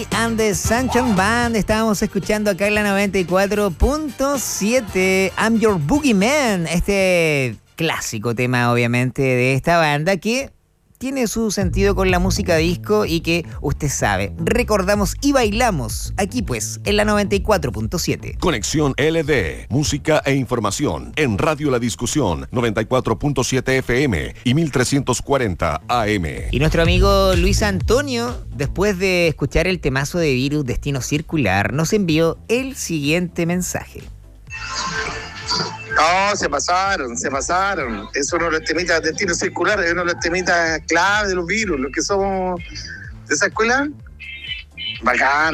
And the Sunshine Band, estábamos escuchando acá en la 94.7 I'm Your Boogeyman, este clásico tema obviamente de esta banda que tiene su sentido con la música disco y que usted sabe, recordamos y bailamos aquí pues en la 94.7. Conexión LD, música e información en Radio La Discusión 94.7 FM y 1340 AM. Y nuestro amigo Luis Antonio, después de escuchar el temazo de Virus Destino Circular, nos envió el siguiente mensaje. No, se pasaron. Es uno de los temitas de Destino Circular, es uno de los temitas clave de los Virus, los que somos de esa escuela. Bacán.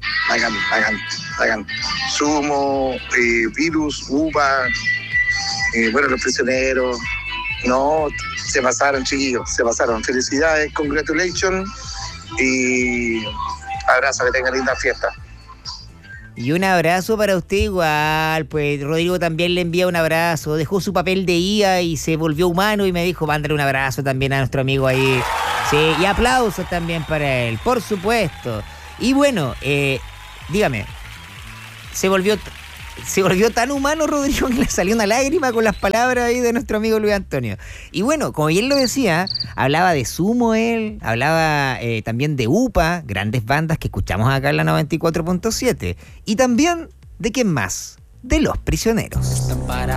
Sumo, Virus, UPA, los prisioneros. No, se pasaron, chiquillos, se pasaron. Felicidades, congratulations y abrazo, que tengan linda fiesta. Y un abrazo para usted igual, pues Rodrigo también le envía un abrazo, dejó su papel de IA y se volvió humano y me dijo, mándale un abrazo también a nuestro amigo ahí. Sí, y aplausos también para él, por supuesto. Y bueno, dígame, se volvió tan humano Rodrigo que le salió una lágrima con las palabras ahí de nuestro amigo Luis Antonio. Y bueno, como bien lo decía, hablaba de Sumo él, hablaba también de UPA, grandes bandas que escuchamos acá en la 94.7. Y también, ¿de quién más? De Los Prisioneros.